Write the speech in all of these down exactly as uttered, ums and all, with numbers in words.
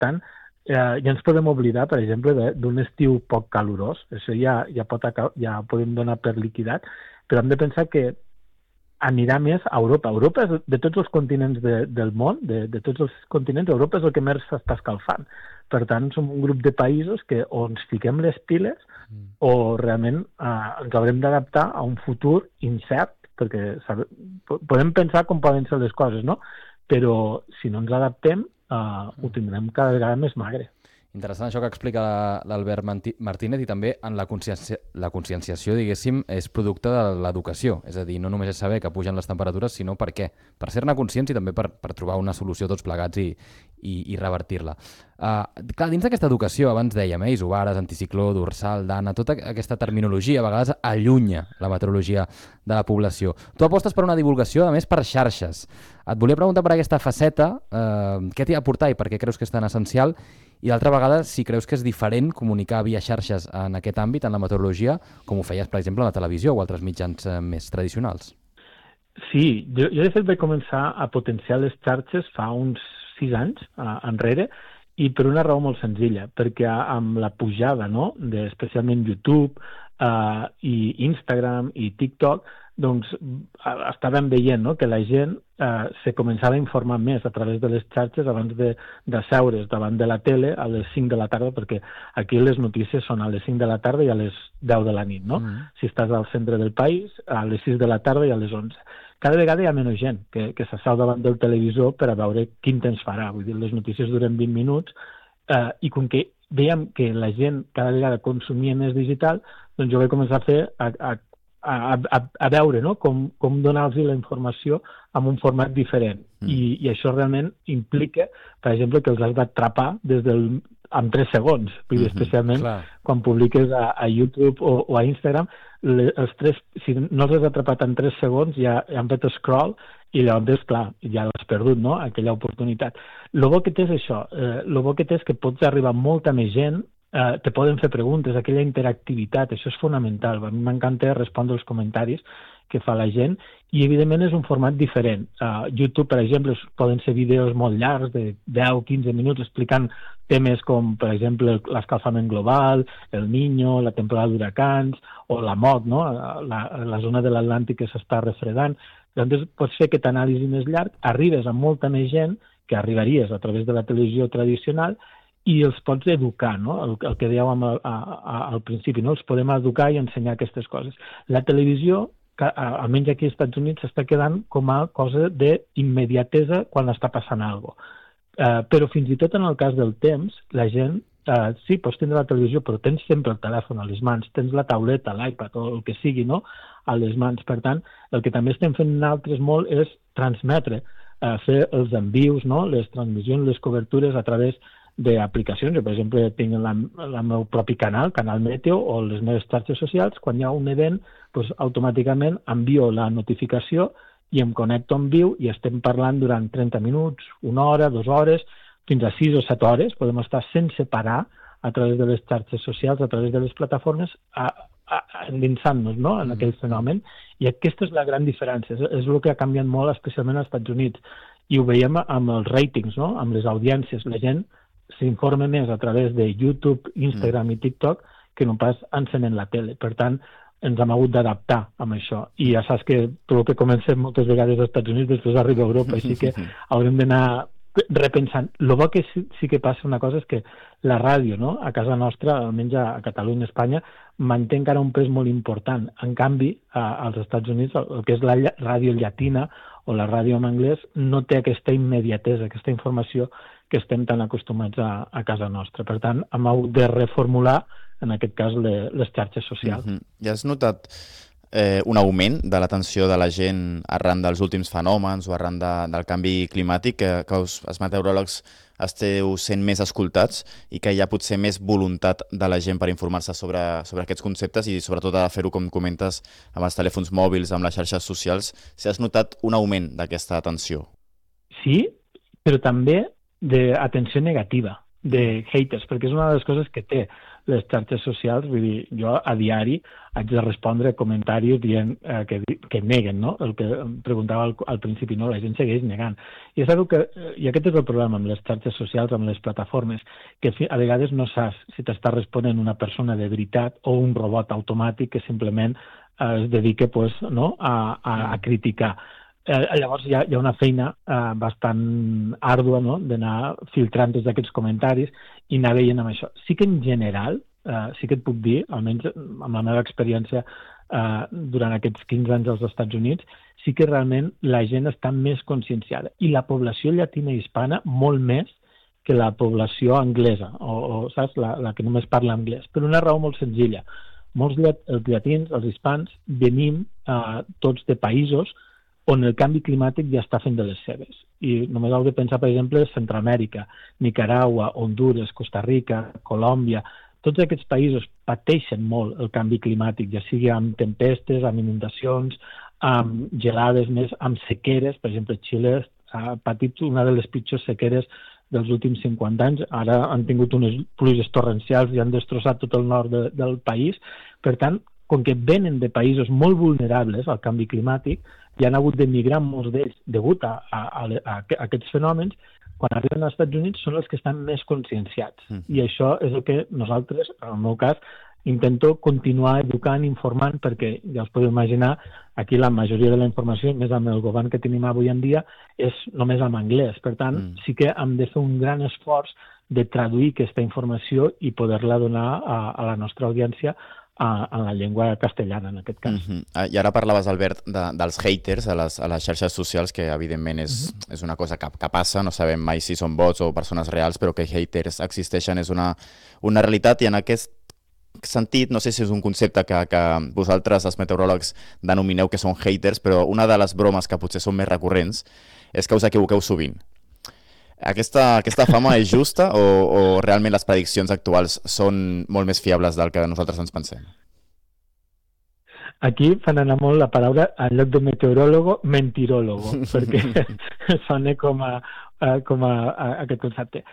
tant, eh, ja ens podem oblidar, per exemple, d'un estiu poc calorós. Això ja, ja, pot acabar, ja podem donar per liquidat, però hem de pensar que anirà més a Europa. Europa, és, de tots els continents de, del món, de, de tots els continents, Europa és el que més s'està escalfant. Per tant, som un grup de països que o ens fiquem les piles mm. o realment eh, ens haurem d'adaptar a un futur incert, perquè sabe, podem pensar com poden ser les coses, no? Però si no ens adaptem, eh, mm. ho tindrem cada vegada més magre. Interessant això que explica l'Albert Martínez, i també en la, consciència, la conscienciació, diguéssim, és producte de l'educació. És a dir, no només és saber que pugen les temperatures, sinó per què. Per ser-ne conscients i també per, per trobar una solució tots plegats i, i, i revertir-la. Uh, clar, dins d'aquesta educació, abans dèiem, eh, isobares, anticicló, dorsal, dana, tota aquesta terminologia a vegades allunya la meteorologia de la població. Tu apostes per una divulgació, a més, per xarxes. Et volia preguntar per aquesta faceta, uh, què t'hi ha portat i per què creus que és tan essencial? I d'altra vegada, si creus que és diferent comunicar via xarxes en aquest àmbit, en la meteorologia, com ho feies, per exemple, a la televisió o altres mitjans eh, més tradicionals. Sí, jo, jo de fet vaig començar a potenciar les xarxes fa uns sis anys uh, enrere, i per una raó molt senzilla, perquè amb la pujada, no?, de, especialment YouTube uh, i Instagram i TikTok, doncs estàvem veient, no?, que la gent eh, se començava a informar més a través de les xarxes abans de, de seure's davant de la tele a les cinc de la tarda, perquè aquí les notícies són a les cinc de la tarda i a les deu de la nit, no? Mm. Si estàs al centre del país, a les sis de la tarda i a les onze. Cada vegada hi ha menys gent que, que s'asseu davant del televisor per a veure quin temps farà. Vull dir, les notícies duren vint minuts eh, i com que veiem que la gent cada vegada consumia més digital, doncs jo vaig començar a fer a, a A, a, a veure, no?, com, com donar-los la informació en un format diferent. Mm. I, I això realment implica, per exemple, que els has d'atrapar des del, en tres segons, mm-hmm, especialment clar. Quan publiques a, a YouTube o, o a Instagram, le, els tres, si no els has atrapat en tres segons, ja, ja han fet scroll i llavors, clar, ja l'has perdut, no?, aquella oportunitat. El bo que té és això, eh, el bo que té és que pots arribar a molta més gent. Uh, te poden fer preguntes, aquella interactivitat, això és fonamental. A mi m'encanta respondre els comentaris que fa la gent i, evidentment, és un format diferent. Uh, YouTube, per exemple, poden ser vídeos molt llargs, de deu a quinze minuts, explicant temes com, per exemple, l'escalfament global, el Niño, la temporada d'huracans o la M O D, no?, la, la zona de l'Atlàntic que s'està refredant. Llavors, pots fer aquest anàlisi més llarg, arribes a molta més gent que arribaries a través de la televisió tradicional i els pots educar, no?, el, el que dèiem al, a, a, al principi, no?, els podem educar i ensenyar aquestes coses. La televisió, que, a, almenys aquí als Estats Units, s'està quedant com a cosa d'immediatesa quan està passant alguna cosa. Uh, però fins i tot en el cas del temps, la gent, uh, sí, pots tindre la televisió, però tens sempre el telèfon a les mans, tens la tauleta, l'iPad o el que sigui, no?, a les mans. Per tant, el que també estem fent nosaltres molt és transmetre, uh, fer els envius, no?, les transmissions, les cobertures a través d'aplicacions. Jo, per exemple, tinc la, el meu propi canal, Canal Meteo, o les meves xarxes socials. Quan hi ha un event, doncs, automàticament envio la notificació i em connecto en viu i estem parlant durant trenta minuts, una hora, dues hores, fins a sis o set hores. Podem estar sense parar a través de les xarxes socials, a través de les plataformes, a, a, a endinsant-nos, no?, en aquell fenomen. I aquesta és la gran diferència. És, és el que ha canviat molt, especialment als Estats Units. I ho veiem amb els ratings, no?, amb les audiències. La gent s'informa més a través de YouTube, Instagram mm. i TikTok que no pas encenent la tele. Per tant, ens hem hagut d'adaptar amb això. I ja saps que tot el que comencem moltes vegades als Estats Units després arriba a Europa, així que haurem d'anar repensant. El bo que sí, sí que passa una cosa és que la ràdio, no?, a casa nostra, almenys a Catalunya, Espanya, manté encara un pes molt important. En canvi, a, als Estats Units, el que és la ràdio llatina o la ràdio en anglès no té aquesta immediatesa, aquesta informació que estem tan acostumats a, a casa nostra. Per tant, hem hagut de reformular, en aquest cas, le, les xarxes socials. Mm-hmm. Ja has notat eh, un augment de l'atenció de la gent arran dels últims fenòmens o arran de, del canvi climàtic, que, que us, els meteoròlegs esteu sent més escoltats i que hi ha potser més voluntat de la gent per informar-se sobre, sobre aquests conceptes i sobretot a fer-ho, com comentes, amb els telèfons mòbils, amb les xarxes socials. Si has notat un augment d'aquesta atenció? Sí, però també d'atenció negativa. de haters, perquè és una de les coses que té les xarxes socials. Vull dir, jo a diari haig de respondre comentaris dient eh, que, que neguen, no? El que em preguntava al, al principi, no? La gent segueix negant. I és algo que, i aquest és el problema amb les xarxes socials, amb les plataformes, que a vegades no saps si t'està responent una persona de veritat o un robot automàtic que simplement eh, es dedica pues, no? a, a, a criticar. Eh, llavors hi ha, hi ha una feina eh, bastant àrdua, no? D'anar filtrant tots aquests comentaris i anar veient amb això. Sí que en general, eh, sí que et puc dir, almenys amb la meva experiència eh, durant aquests quinze anys als Estats Units, sí que realment la gent està més conscienciada. I la població llatina i hispana molt més que la població anglesa, o, o saps, la, la que només parla anglès, per una raó molt senzilla. Molts llat, els llatins, els hispans, venim eh, tots de països on el canvi climàtic ja està fent de les seves. I només heu de pensar, per exemple, Centroamèrica, Nicaragua, Hondures, Costa Rica, Colòmbia. Tots aquests països pateixen molt el canvi climàtic, ja sigui amb tempestes, amb inundacions, amb gelades més, amb sequeres. Per exemple, Xile ha patit una de les pitjors sequeres dels últims cinquanta anys. Ara han tingut unes pluges torrencials i han destrossat tot el nord de, del país. Per tant, com que venen de països molt vulnerables al canvi climàtic, i han hagut d'emigrar molts d'ells degut a, a, a, a, a aquests fenòmens, quan arriben als Estats Units són els que estan més conscienciats. Mm. I això és el que nosaltres, en el meu cas, intento continuar educant, informant, perquè ja us podeu imaginar, aquí la majoria de la informació, més amb el govern que tenim avui en dia, és només en anglès. Per tant, mm. sí que hem de fer un gran esforç de traduir aquesta informació i poder-la donar a, a la nostra audiència en la llengua castellana, en aquest cas. Uh -huh. I ara parlaves, Albert, de, dels haters a les, a les xarxes socials, que evidentment és, uh -huh. és una cosa que, que passa, no sabem mai si són bots o persones reals, però que haters existeixen és una, una realitat, i en aquest sentit, no sé si és un concepte que, que vosaltres, els meteoròlegs, denomineu que són haters, però una de les bromes que potser són més recurrents és que us equivoqueu sovint. Aquesta, aquesta fama és justa o, o realment les prediccions actuals són molt més fiables del que nosaltres ens pensem? Aquí fan anar molt la paraula, en lloc de meteoròlogo, mentiròlogo, perquè sona com a, com a, a aquest concepte.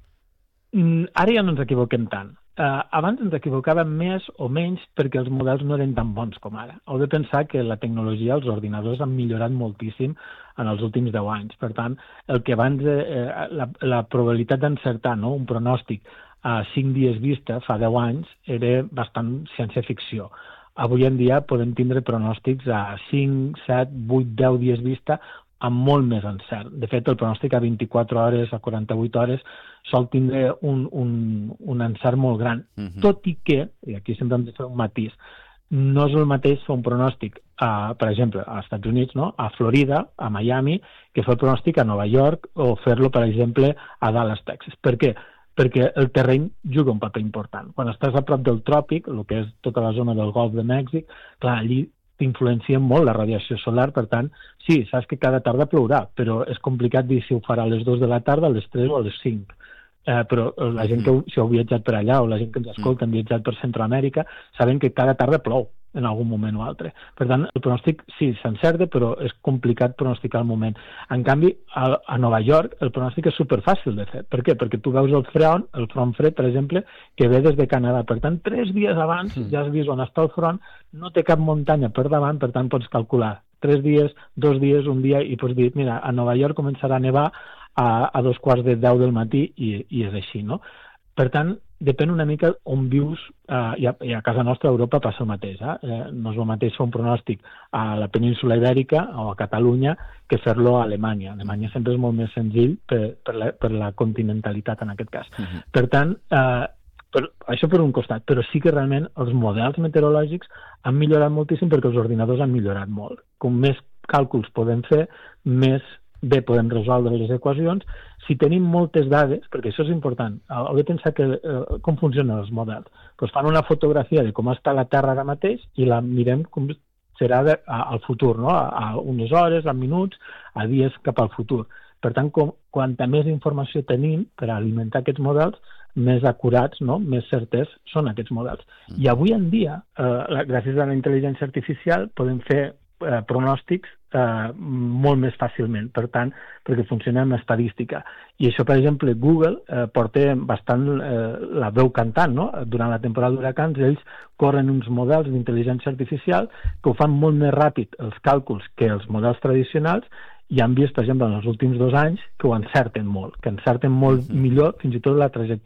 Ara ja no ens equivoquem tant. Uh, abans ens equivocàvem més o menys perquè els models no eren tan bons com ara. Heu de pensar que la tecnologia, els ordinadors han millorat moltíssim en els últims deu anys. Per tant, el que abans eh, la, la probabilitat d'encertar, no?, un pronòstic a cinc dies vista fa deu anys era bastant ciència-ficció. Avui en dia podem tindre pronòstics a cinc, set, vuit, deu dies vista amb molt més encert. De fet, el pronòstic a vint-i-quatre hores, a quaranta-vuit hores, sol tindre un, un, un encert molt gran. Uh-huh. Tot i que, i aquí sempre hem de fer un matís, no és el mateix fer un pronòstic, a, per exemple, als Estats Units, no?, a Florida, a Miami, que fer el pronòstic a Nova York o fer-lo, per exemple, a Dallas, Texas. Per què? Perquè el terreny juga un paper important. Quan estàs a prop del tròpic, el que és tota la zona del Golf de Mèxic, clar, allí t'influencia molt la radiació solar, per tant, sí, saps que cada tarda plourà, però és complicat dir si ho farà a les dues de la tarda, a les tres o a les cinc. Eh, però la gent que si heu viatjat per allà o la gent que ens escolta han viatjat per Centroamèrica saben que cada tarda plou en algun moment o altre. Per tant, el pronòstic sí, s'encerta, però és complicat pronosticar el moment. En canvi, a, a Nova York el pronòstic és superfàcil de fer. Per què? Perquè tu veus el front, el front fred, per exemple, que ve des de Canadà. Per tant, tres dies abans mm. ja has vist on està el front, no té cap muntanya per davant, per tant pots calcular tres dies, dos dies, un dia, i pots dir, mira, a Nova York començarà a nevar a, a dos quarts de deu del matí, i, i és així, no? Per tant, depèn una mica on vius, eh, i, a, i a casa nostra a Europa passa el mateix. Eh? Eh, no és el mateix fer un pronòstic a la península Ibèrica o a Catalunya que fer-lo a Alemanya. A Alemanya sempre és molt més senzill per, per, la, per la continentalitat en aquest cas. Uh-huh. Per tant, eh, per, això per un costat, però sí que realment els models meteorològics han millorat moltíssim perquè els ordinadors han millorat molt. Com més càlculs podem fer, més bé podem resoldre les equacions. Si tenim moltes dades, perquè això és important, heu de pensar que, eh, com funcionen els models. Pues fan una fotografia de com està la Terra ara mateix i la mirem com serà de, a, al futur, no? a, a unes hores, a minuts, a dies cap al futur. Per tant, com, quanta més informació tenim per alimentar aquests models, més acurats, no? més certers són aquests models. I avui en dia, eh, gràcies a la intel·ligència artificial, podem fer eh, pronòstics eh, molt més fàcilment, per tant, perquè funciona amb estadística. I això, per exemple, Google eh, porta bastant eh, la veu cantant, no? Durant la temporada d'huracans, ells corren uns models d'intel·ligència artificial que ho fan molt més ràpid els càlculs que els models tradicionals, i han vist, per exemple, en els últims dos anys que ho encerten molt, que encerten molt mm-hmm. millor fins i tot la trajectòria